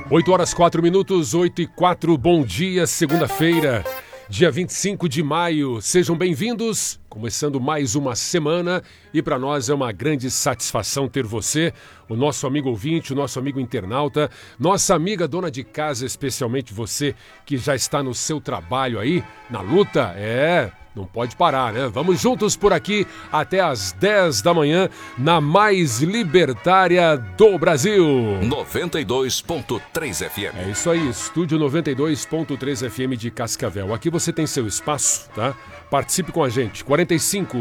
8 horas 4 minutos, 8 e 4, bom dia, segunda-feira, dia 25 de maio. Sejam bem-vindos, começando mais uma semana e para nós é uma grande satisfação ter você, o nosso amigo ouvinte, o nosso amigo internauta, nossa amiga dona de casa, especialmente você que já está no seu trabalho aí, na luta, não pode parar, né? Vamos juntos por aqui até às 10 da manhã na mais libertária do Brasil. 92.3 FM. É isso aí, Estúdio 92.3 FM de Cascavel. Aqui você tem seu espaço, tá? Participe com a gente. 45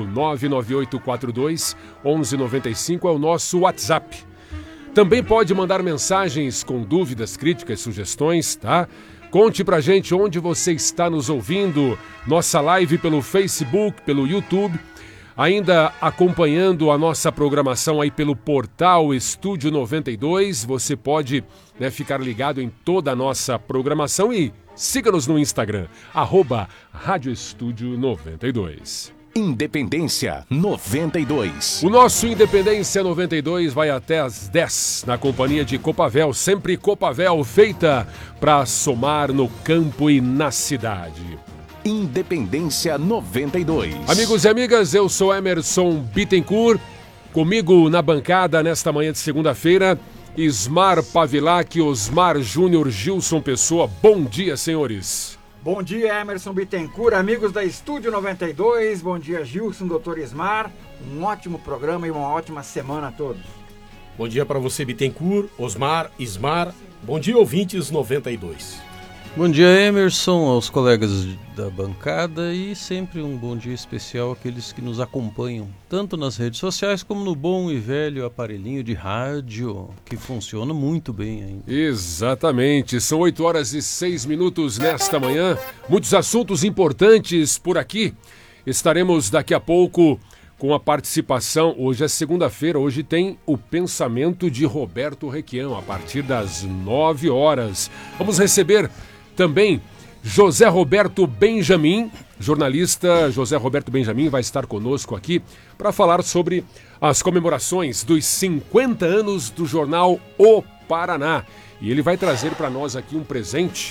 99842 1195 é o nosso WhatsApp. Também pode mandar mensagens com dúvidas, críticas, sugestões, tá? Conte pra gente onde você está nos ouvindo, nossa live pelo Facebook, pelo YouTube, ainda acompanhando a nossa programação aí pelo portal Estúdio 92, você pode ficar ligado em toda a nossa programação e siga-nos no Instagram, @Rádio Estúdio 92. Independência 92. O nosso Independência 92 vai até às 10 na companhia de Copavel, sempre Copavel, feita para somar no campo e na cidade. Independência 92. Amigos e amigas, eu sou Emerson Bittencourt, comigo na bancada nesta manhã de segunda-feira, Ismar Pavilac, Osmar Júnior, Gilson Pessoa. Bom dia, senhores. Bom dia, Emerson Bittencourt, amigos da Estúdio 92, bom dia, Gilson, doutor Ismar, um ótimo programa e uma ótima semana a todos. Bom dia para você, Bittencourt, Osmar, Ismar, bom dia, ouvintes 92. Bom dia, Emerson, aos colegas da bancada e sempre um bom dia especial àqueles que nos acompanham, tanto nas redes sociais como no bom e velho aparelhinho de rádio, que funciona muito bem ainda. Exatamente, são 8 horas e 6 minutos nesta manhã, muitos assuntos importantes por aqui. Estaremos daqui a pouco com a participação, hoje é segunda-feira, hoje tem o pensamento de Roberto Requião, a partir das 9 horas. Vamos receber também José Roberto Benjamin, jornalista José Roberto Benjamin vai estar conosco aqui para falar sobre as comemorações dos 50 anos do jornal O Paraná. E ele vai trazer para nós aqui um presente,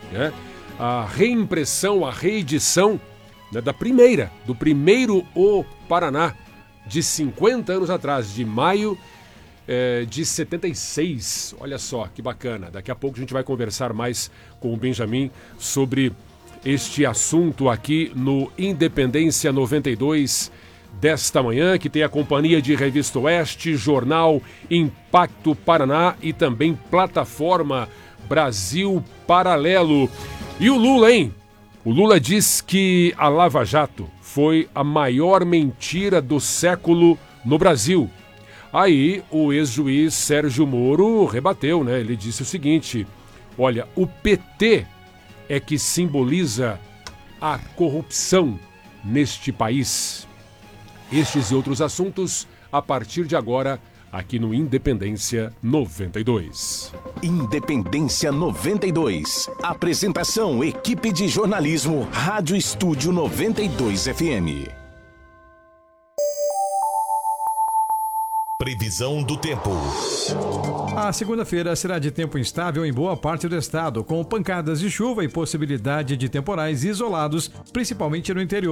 a reimpressão, a reedição do primeiro O Paraná, de 50 anos atrás, de maio de 76, olha só que bacana. Daqui a pouco a gente vai conversar mais com o Benjamin sobre este assunto aqui no Independência 92 desta manhã, que tem a companhia de Revista Oeste, Jornal Impacto Paraná e também Plataforma Brasil Paralelo. E o Lula, hein? O Lula diz que a Lava Jato foi a maior mentira do século no Brasil. Aí o ex-juiz Sérgio Moro rebateu, né? Ele disse o seguinte: olha, o PT é que simboliza a corrupção neste país. Estes e outros assuntos a partir de agora aqui no Independência 92. Independência 92. Apresentação, equipe de jornalismo, Rádio Estúdio 92 FM. Previsão do tempo. A segunda-feira será de tempo instável em boa parte do estado, com pancadas de chuva e possibilidade de temporais isolados, principalmente no interior.